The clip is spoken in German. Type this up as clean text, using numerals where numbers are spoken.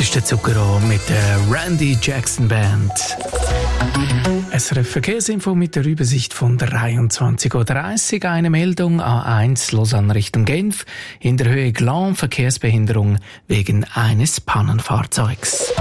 ist der Zucchero mit der Randy Jackson Band. SRF Verkehrsinfo mit der Übersicht von 23:30 Uhr. Eine Meldung A1 Lausanne Richtung Genf. In der Höhe Glan Verkehrsbehinderung wegen eines Pannenfahrzeugs.